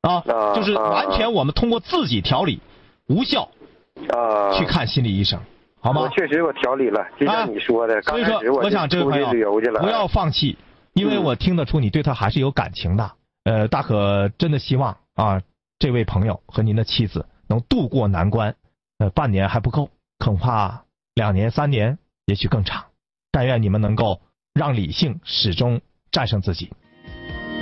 就是完全我们通过自己调理无效去看心理医生，好吗？ 我确实调理了，就像你说的， 所以说我想这位朋友不要放弃，因为我听得出你对他还是有感情的。大可真的希望这位朋友和您的妻子能渡过难关，半年还不够，恐怕2年3年，也许更长。但愿你们能够让理性始终战胜自己。